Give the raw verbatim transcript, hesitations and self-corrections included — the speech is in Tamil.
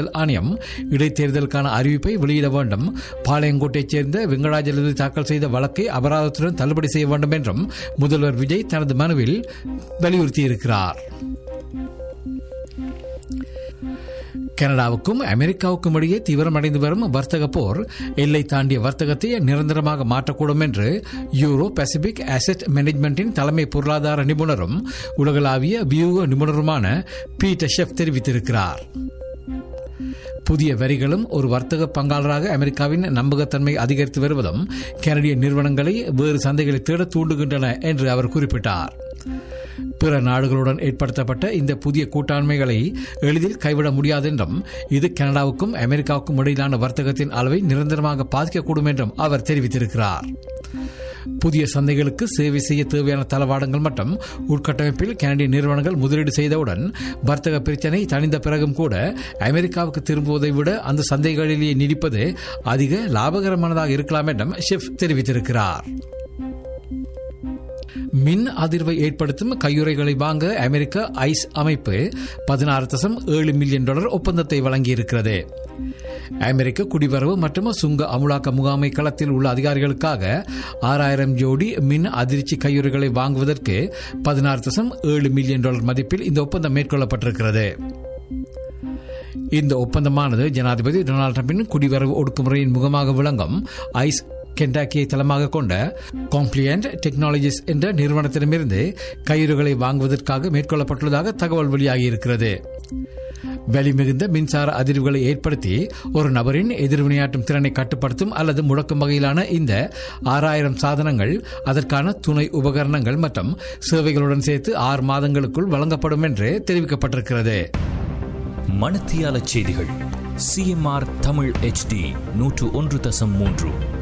தேர்தல் ஆணையம் இடைத்தேர்தலுக்கான அறிவிப்பை வெளியிட வேண்டும், பாளையங்கோட்டையைச் சேர்ந்த வெங்கடாஜலபதி தாக்கல் செய்த வழக்கை அபராதத்துடன் தள்ளுபடி செய்ய வேண்டும் என்றும் முதல்வர் விஜய் தனது மனுவில் வலியுறுத்தியிருக்கிறார். கனடாவுக்கும் அமெரிக்காவுக்கும் இடையே தீவிரமடைந்து வரும் வர்த்தக போர் எல்லை தாண்டிய வர்த்தகத்தை நிரந்தரமாக மாற்றக்கூடும் என்று யூரோ பசிபிக் அசெட் மேனேஜ்மெண்டின் தலைமை பொருளாதார நிபுணரும் உலகளாவிய வியூக நிபுணருமான பீட்டர் ஷெஃப் தெரிவித்திருக்கிறார். புதிய வரிகளும் ஒரு வர்த்தக பங்காளராக அமெரிக்காவின் நம்பகத்தன்மை அதிகரித்து வருவதும் கனடிய நிறுவனங்களை வேறு சந்தைகளை தேட தூண்டுகின்றன என்று அவர் குறிப்பிட்டார். பிற நாடுகளுடன் ஏற்படுத்தப்பட்ட இந்த புதிய கூட்டாண்மைகளை எளிதில் கைவிட முடியாது என்றும் இது கனடாவுக்கும் அமெரிக்காவுக்கும் இடையிலான வர்த்தகத்தின் அளவை நிரந்தரமாக பாதிக்கக்கூடும் என்றும் அவர் தெரிவித்திருக்கிறார். புதிய சந்தைகளுக்கு சேவை செய்ய தேவையான தளவாடங்கள் மற்றும் உட்கட்டமைப்பில் கனடிய நிறுவனங்கள் முதலீடு செய்தவுடன் வர்த்தக பிரச்சினை தணிந்த பிறகும் கூட அமெரிக்காவுக்கு திரும்புவதை விட அந்த சந்தைகளிலேயே நீடிப்பது அதிக லாபகரமானதாக இருக்கலாம் என்றும் ஷெஃப் தெரிவித்திருக்கிறார். மின் அதிர்வை ஏற்படுத்தும் கையுறைகளை வாங்க அமெரிக்க ஐஸ் அமைப்பு பதினாறு தசம் ஏழு மில்லியன் டாலர் ஒப்பந்தத்தை வழங்கியிருக்கிறது. அமெரிக்க குடிவரவு மற்றும் சுங்க அமுலாக்க முகாமை களத்தில் உள்ள அதிகாரிகளுக்காக ஆறாயிரம் ஜோடி மின் அதிர்ச்சி கையுறைகளை வாங்குவதற்கு பதினாறு தசம் ஏழு மில்லியன் டாலர் மதிப்பில் இந்த ஒப்பந்தம் மேற்கொள்ளப்பட்டிருக்கிறது. இந்த ஒப்பந்தமானது ஜனாதிபதி டொனால்டு டிரம்பின் குடிவரவு ஒடுக்குமுறையின் முகமாக விளங்கும் ஐஸ் கென்டாக்கியை தளமாக கொண்ட காம்ப்ளியன்ட் டெக்னாலஜிஸ் என்ற நிறுவனத்திடமிருந்து கையுறைகளை வாங்குவதற்காக மேற்கொள்ளப்பட்டுள்ளதாக தகவல் வெளியாகியிருக்கிறது. வலிமிகுந்த மின்சார அதிர்வுகளை ஏற்படுத்தி ஒரு நபரின் எதிர்வினையாற்றும் திறனை கட்டுப்படுத்தும் அல்லது முடக்கும் வகையிலான இந்த ஆறாயிரம் சாதனங்கள் அதற்கான துணை உபகரணங்கள் மற்றும் சேவைகளுடன் சேர்த்து ஆறு மாதங்களுக்குள் வழங்கப்படும் என்று தெரிவிக்கப்பட்டிருக்கிறது. மணத்தியால செய்திகள் சிஎம்ஆர் தமிழ் எச்டி நூற்று ஒன்று தசம் மூன்று.